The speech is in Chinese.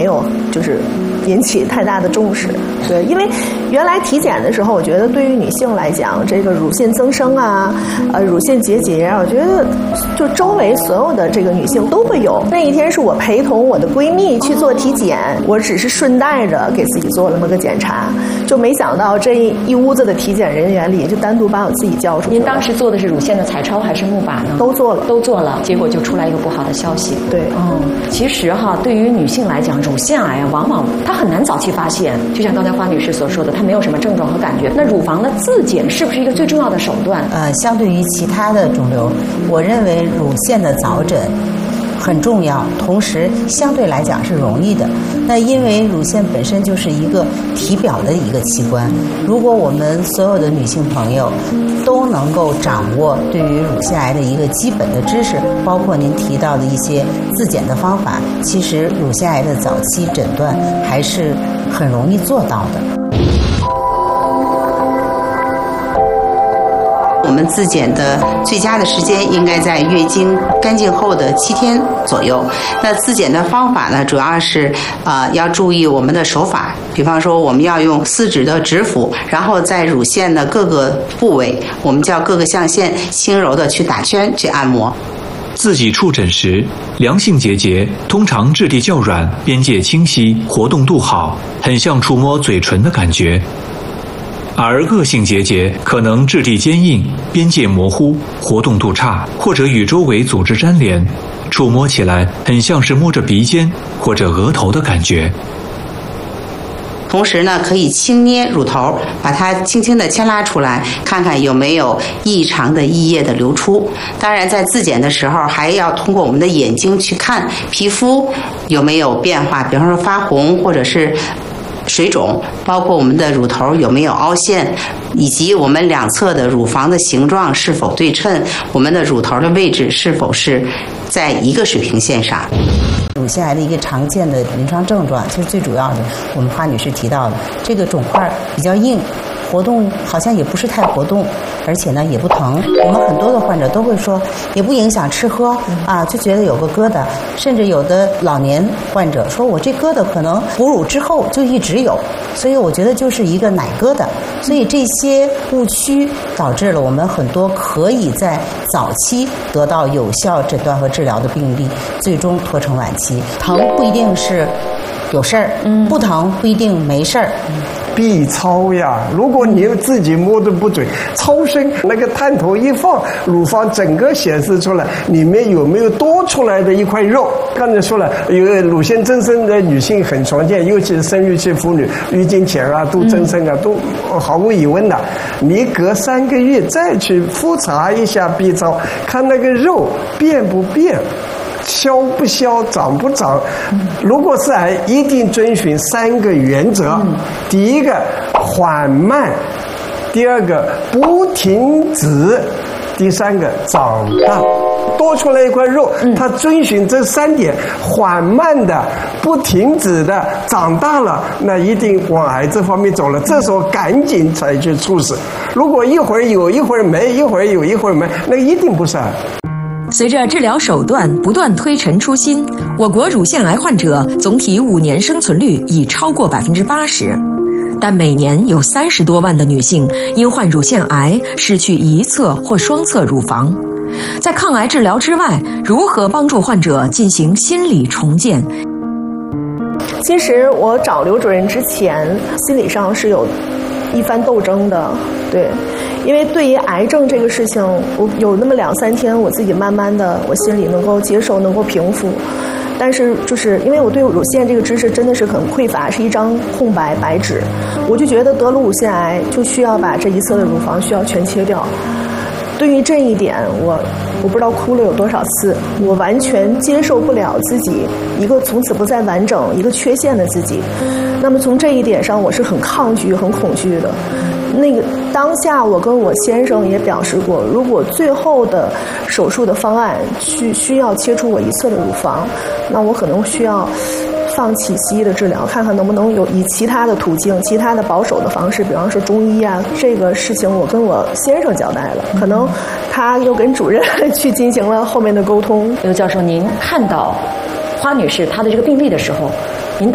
有就是引起太大的重视。对，因为原来体检的时候，我觉得对于女性来讲，这个乳腺增生啊，乳腺结节啊，我觉得就周围所有的这个女性都会有。那一天是我陪同我的闺蜜去做体检，我只是顺带着给自己做了那么个检查，就没想到这一屋子的体检人员里，就单独把我自己叫出去。 您当时做的是乳腺的彩超还是钼靶呢？ 都做了， 都做了，结果就出来一个不好的消息。 对， 其实对于女性来讲，乳腺癌往往它很难早期发现，就像刚才花女士所说的，它没有什么症状和感觉。那乳房的自检是不是一个最重要的手段？ 相对于其他的肿瘤，我认为乳腺的早诊很重要，同时相对来讲是容易的。那因为乳腺本身就是一个体表的一个器官，如果我们所有的女性朋友都能够掌握对于乳腺癌的一个基本的知识，包括您提到的一些自检的方法，其实乳腺癌的早期诊断还是很容易做到的。我们自检的最佳的时间应该在月经干净后的7天左右。那自检的方法呢，主要是要注意我们的手法，比方说我们要用4指的指腹，然后在乳腺的各个部位，我们叫各个象限，轻柔的去打圈去按摩。 自己触诊时，良性结节通常质地较软，边界清晰，活动度好，很像触摸嘴唇的感觉。而恶性结节可能质地坚硬，边界模糊，活动度差，或者与周围组织粘连，触摸起来很像是摸着鼻尖或者额头的感觉。 同时呢，可以轻捏乳头，把它轻轻地牵拉出来，看看有没有异常的溢液的流出。当然，在自检的时候，还要通过我们的眼睛去看皮肤有没有变化，比方说发红或者是水肿，包括我们的乳头有没有凹陷，以及我们两侧的乳房的形状是否对称，我们的乳头的位置是否是在一个水平线上。乳腺癌的一个常见的临床症状，其实最主要的，我们花女士提到的，这个肿块比较硬，活动好像也不是太活动，而且呢也不疼。我们很多的患者都会说，也不影响吃喝啊，就觉得有个疙瘩，甚至有的老年患者说，我这疙瘩可能哺乳之后就一直有，所以我觉得就是一个奶疙瘩。所以这些误区导致了我们很多可以在早期得到有效诊断和治疗的病例，最终拖成晚期。疼不一定是有事儿，不疼不一定没事儿。 B 超呀，如果你自己摸得不准，超声那个探头一放，乳房整个显示出来里面有没有多出来的一块肉。刚才说了，有乳腺增生的女性很常见，尤其是生育期妇女，月经前啊都增生啊，都毫无疑问的。你隔3个月再去复查一下 B 超，看那个肉变不变，消不消，长不长。如果是癌，一定遵循3个原则。第一个缓慢，第二个不停止，第3个长大。多出来一块肉，它遵循这3点，缓慢的、不停止的长大了，那一定往癌这方面走了。这时候赶紧采取措施。如果一会儿有一会儿没，一会儿有一会儿没，那一定不是癌。 随着治疗手段不断推陈出新，我国乳腺癌患者总体5年生存率已超过80%，但每年有30多万的女性因患乳腺癌失去一侧或双侧乳房。在抗癌治疗之外，如何帮助患者进行心理重建？ 其实我找刘主任之前，心理上是有一番斗争的，对。因为对于癌症这个事情，我有那么2-3天，我自己慢慢的，我心里能够接受，能够平复。但是就是因为我对乳腺这个知识真的是很匮乏，是一张空白白纸，我就觉得得了乳腺癌就需要把这一侧的乳房需要全切掉。对于这一点，我不知道哭了有多少次，我完全接受不了自己一个从此不再完整、一个缺陷的自己。那么从这一点上，我是很抗拒、很恐惧的。那个当下，我跟我先生也表示过，如果最后的手术的方案需要切除我一侧的乳房，那我可能需要放弃西医的治疗，看看能不能以其他的途径、其他的保守的方式，比方说中医啊。这个事情我跟我先生交代了，可能他又跟主任去进行了后面的沟通。 刘教授，您看到花女士她的这个病例的时候，